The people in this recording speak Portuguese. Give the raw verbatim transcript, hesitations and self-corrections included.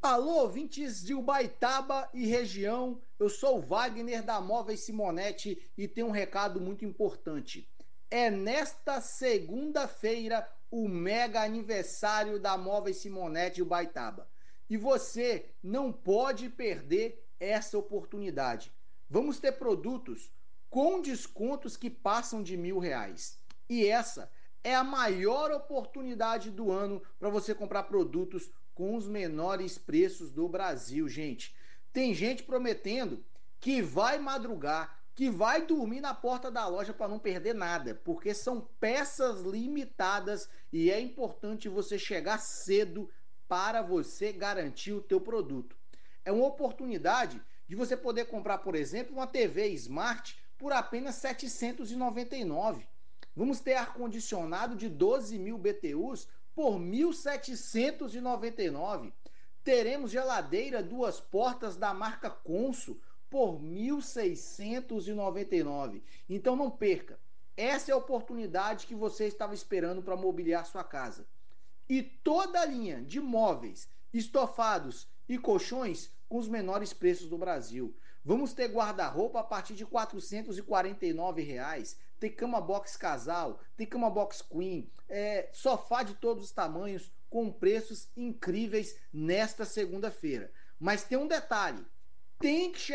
Alô, ouvintes de Ubaitaba e região, eu sou o Wagner da Móveis Simonetti e tenho um recado muito importante. É nesta segunda-feira o mega aniversário da Móveis Simonetti Ubaitaba. E você não pode perder essa oportunidade. Vamos ter produtos com descontos que passam de mil reais. E essa é a maior oportunidade do ano para você comprar produtos com os menores preços do Brasil, gente. Tem gente prometendo que vai madrugar, que vai dormir na porta da loja para não perder nada, porque são peças limitadas e é importante você chegar cedo para você garantir o teu produto. É uma oportunidade de você poder comprar, por exemplo, uma T V Smart por apenas setecentos e noventa e nove. Vamos ter ar-condicionado de doze mil B T Us por mil setecentos e noventa e nove. Teremos geladeira duas portas da marca Consul por mil seiscentos e noventa e nove. Então não perca. Essa é a oportunidade que você estava esperando para mobiliar sua casa. E toda a linha de móveis, estofados e colchões com os menores preços do Brasil. Vamos ter guarda-roupa a partir de quatrocentos e quarenta e nove reais. Tem cama box casal, tem cama box queen, é, sofá de todos os tamanhos com preços incríveis nesta segunda-feira. Mas tem um detalhe: tem que chegar